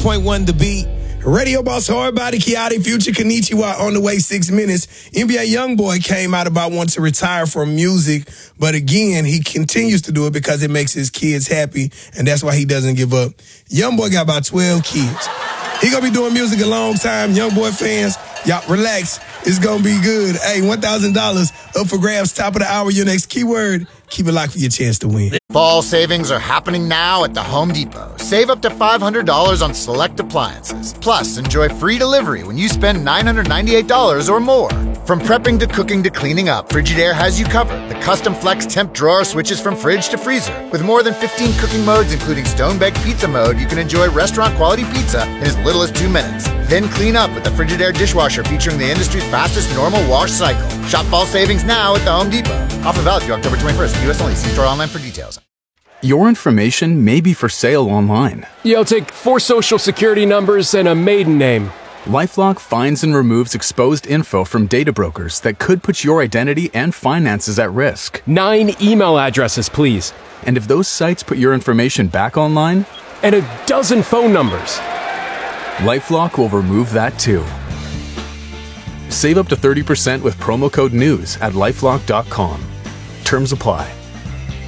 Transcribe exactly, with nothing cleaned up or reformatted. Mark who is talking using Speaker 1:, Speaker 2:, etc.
Speaker 1: point one The Beat. Radio Boss Hardbody, Kiati, Future, Konnichiwa on the way, six minutes. N B A Youngboy came out about wanting to retire from music, but again, he continues to do it because it makes his kids happy, and that's why he doesn't give up. Youngboy got about twelve kids. He gonna be doing music a long time. Youngboy fans, y'all relax. It's gonna be good. Hey, one thousand dollars up for grabs, top of the hour, your next keyword. Keep it locked for your chance to win.
Speaker 2: Fall savings are happening now at the Home Depot. Save up to five hundred dollars on select appliances. Plus, enjoy free delivery when you spend nine hundred ninety-eight dollars or more. From prepping to cooking to cleaning up, Frigidaire has you covered. The custom flex temp drawer switches from fridge to freezer. With more than fifteen cooking modes, including stone-baked pizza mode, you can enjoy restaurant-quality pizza in as little as two minutes. Then clean up with the Frigidaire dishwasher featuring the industry's fastest normal wash cycle. Shop fall savings now at the Home Depot. Offer valid through October twenty-first. U S only. See store online for details.
Speaker 3: Your information may be for sale online.
Speaker 4: Yo, take four social security numbers and a maiden name.
Speaker 3: LifeLock finds and removes exposed info from data brokers that could put your identity and finances at risk.
Speaker 4: Nine email addresses, please.
Speaker 3: And if those sites put your information back online?
Speaker 4: And a dozen phone numbers.
Speaker 3: LifeLock will remove that too. Save up to thirty percent with promo code NEWS at lifelock dot com. Terms apply.